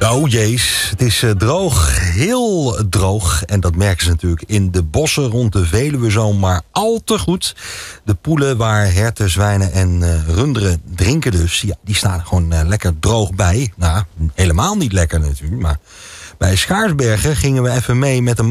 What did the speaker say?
Oh jees, het is droog, heel droog. En dat merken ze natuurlijk in de bossen rond de Veluwe zo maar al te goed. De poelen waar herten, zwijnen en runderen drinken dus, ja, die staan er gewoon lekker droog bij. Nou, helemaal niet lekker natuurlijk, maar bij Schaarsbergen gingen we even mee met een